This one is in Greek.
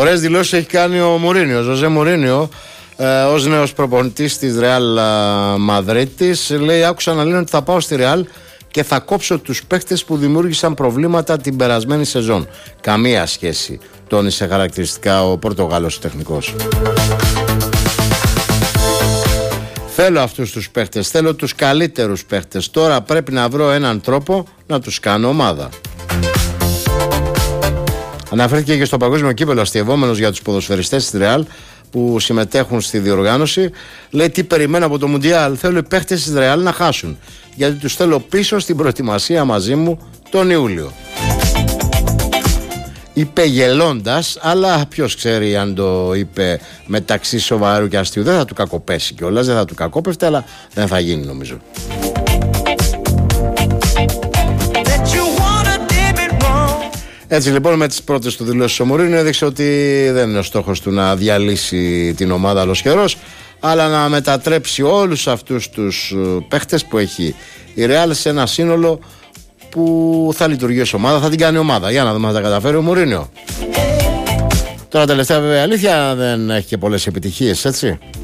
Ωραίες δηλώσεις έχει κάνει ο Μουρίνιο, ο Ζωζέ Μουρίνιο, ως νέος προπονητής της Ρεάλ Μαδρίτης. Λέει: άκουσα να λένε ότι θα πάω στη Ρεάλ και θα κόψω τους παίχτες που δημιούργησαν προβλήματα την περασμένη σεζόν. Καμία σχέση, τόνισε χαρακτηριστικά ο Πορτογάλος τεχνικός. Θέλω αυτούς τους παίχτες, θέλω τους καλύτερους παίχτες. Τώρα πρέπει να βρω έναν τρόπο να τους κάνω ομάδα. Αναφέρθηκε και στο παγκόσμιο κύπελλο αστειευόμενος για τους ποδοσφαιριστές της Ρεάλ που συμμετέχουν στη διοργάνωση. Λέει: τι περιμένω από το Μουντιάλ? Θέλω οι παίχτες της Ρεάλ να χάσουν, γιατί τους θέλω πίσω στην προετοιμασία μαζί μου τον Ιούλιο. Είπε γελώντας, αλλά ποιος ξέρει αν το είπε μεταξύ σοβαρού και αστείου. Δεν θα του κακοπέσει κιόλας, δεν θα του κακόπευτε, αλλά δεν θα γίνει νομίζω. Έτσι λοιπόν, με τις πρώτες του δηλώσεις ο Μουρίνιο έδειξε ότι δεν είναι ο στόχος του να διαλύσει την ομάδα ολοσχερός, αλλά να μετατρέψει όλους αυτούς τους παίχτες που έχει η Ρεάλ σε ένα σύνολο που θα λειτουργεί ως ομάδα, θα την κάνει ομάδα. Για να δούμε αν τα καταφέρει ο Μουρίνιο. Τώρα τελευταία βέβαια αλήθεια δεν έχει και πολλές επιτυχίες, έτσι.